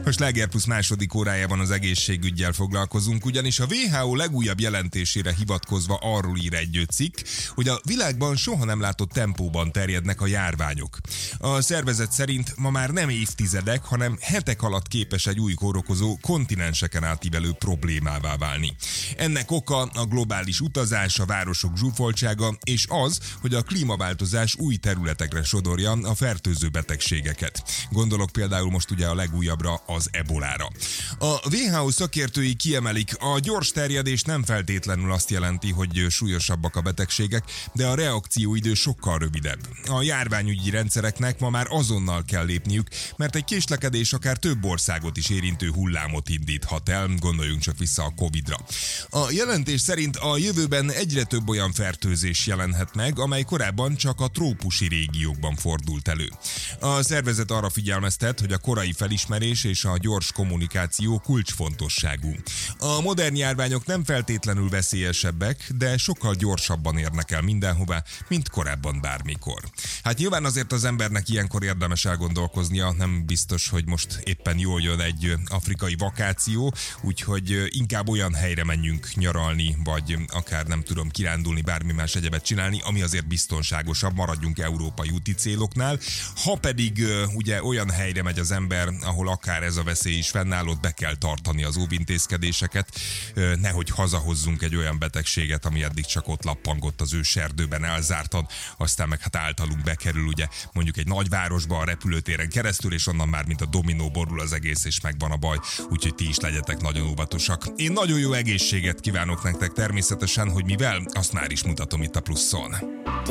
A Sláger Plusz második órájában az egészségüggyel foglalkozunk, ugyanis a WHO legújabb jelentésére hivatkozva arról ír egy cikk, hogy a világban soha nem látott tempóban terjednek a járványok. A szervezet szerint ma már nem évtizedek, hanem hetek alatt képes egy új kórokozó kontinenseken átívelő problémává válni. Ennek oka a globális utazás, a városok zsúfoltsága és az, hogy a klímaváltozás új területekre sodorja a fertőző betegségeket. Gondolok például most ugye a legújabbra, az ebolára. A WHO szakértői kiemelik, a gyors terjedés nem feltétlenül azt jelenti, hogy súlyosabbak a betegségek, de a reakcióidő sokkal rövidebb. A járványügyi rendszereknek ma már azonnal kell lépniük, mert egy késlekedés akár több országot is érintő hullámot indíthat el, gondoljunk csak vissza a Covid-ra. A jelentés szerint a jövőben egyre több olyan fertőzés jelenhet meg, amely korábban csak a trópusi régiókban fordult elő. A szervezet arra figyelmeztet, hogy a korai felismerés és a gyors kommunikáció kulcsfontosságú. A modern járványok nem feltétlenül veszélyesebbek, de sokkal gyorsabban érnek el mindenhová, mint korábban bármikor. Hát nyilván azért az embernek ilyenkor érdemes elgondolkoznia, nem biztos, hogy most éppen jól jön egy afrikai vakáció, úgyhogy inkább olyan helyre menjünk nyaralni, vagy akár nem tudom kirándulni, bármi más egyebet csinálni, ami azért biztonságosabb, maradjunk európai úti céloknál. Ha pedig ugye olyan helyre megy az ember, ahol akár ez a veszély is fennáll, ott be kell tartani az óvintézkedéseket, nehogy hazahozzunk egy olyan betegséget, ami eddig csak ott lappangott az őserdőben elzártan, aztán meg hát általunk bekerül ugye mondjuk egy nagyvárosba a repülőtéren keresztül, és onnan már mint a dominó borul az egész, és megvan a baj, úgyhogy ti is legyetek nagyon óvatosak. Én nagyon jó egészséget kívánok nektek természetesen, hogy mivel, azt már is mutatom itt a Pluszon.